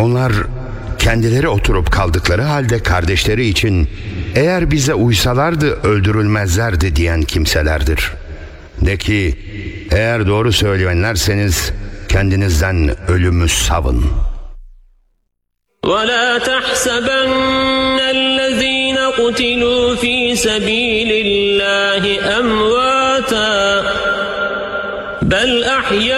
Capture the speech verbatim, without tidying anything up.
Onlar kendileri oturup kaldıkları halde kardeşleri için eğer bize uysalardı öldürülmezlerdi diyen kimselerdir. De ki, eğer doğru söyleyenlerseniz kendinizden ölümü savın. وَلَا تَحْسَبَنَّ الَّذ۪ينَ قُتِلُوا ف۪ي سَب۪يلِ اللّٰهِ أَمْوَاتًا بَلْ أَحْيَاءٌ